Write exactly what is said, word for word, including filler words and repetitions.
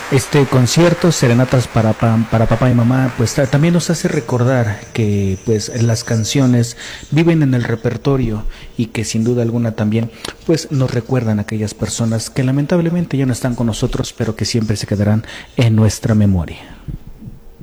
Este concierto, serenatas para, pa- para papá y mamá, pues ta- también nos hace recordar que pues las canciones viven en el repertorio y que sin duda alguna también pues nos recuerdan a aquellas personas que lamentablemente ya no están con nosotros, pero que siempre se quedarán en nuestra memoria.